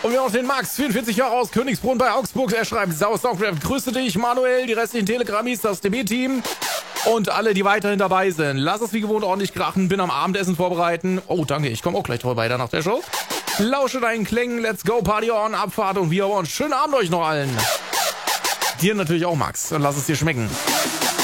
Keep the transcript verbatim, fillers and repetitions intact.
Und wir haben noch den Max, vierundvierzig Jahre aus Königsbrunn bei Augsburg. Er schreibt, Servus Soundcraft, grüße dich, Manuel, die restlichen Telegrammis, das D B-Team und alle, die weiterhin dabei sind. Lass es wie gewohnt ordentlich krachen, bin am Abendessen vorbereiten. Oh, danke, ich komme auch gleich vorbei, nach der Show. Lausche deinen Klängen, let's go, Party on, Abfahrt und wir wollen. Schönen Abend euch noch allen. Dir natürlich auch, Max, und lass es dir schmecken.